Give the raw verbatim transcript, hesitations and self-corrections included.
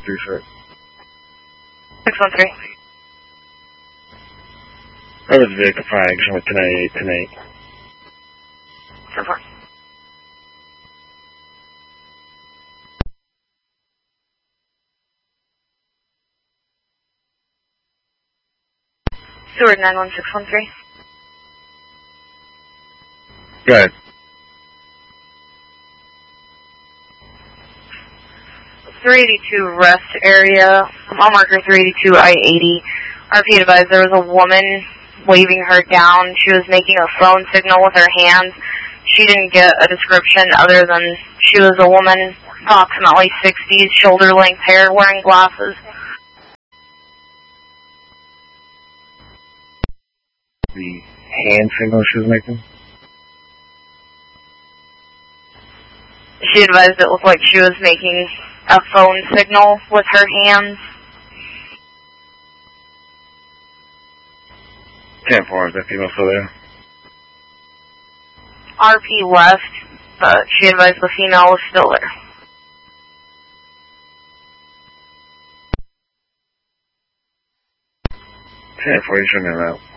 three six. six one three. That was vehicle fire action with ten eight, ten eight. ten four. Stewart nine one six one three. Go ahead. three eighty-two rest area, mile marker three eighty-two I eighty. R P advised there was a woman waving her down. She was making a phone signal with her hands. She didn't get a description other than she was a woman, approximately sixties, shoulder-length hair, wearing glasses. The hand signal she was making? She advised it looked like she was making a phone signal with her hands. ten four, is that female still there? R P left, but she advised the female was still there. ten four, you shouldn't have out.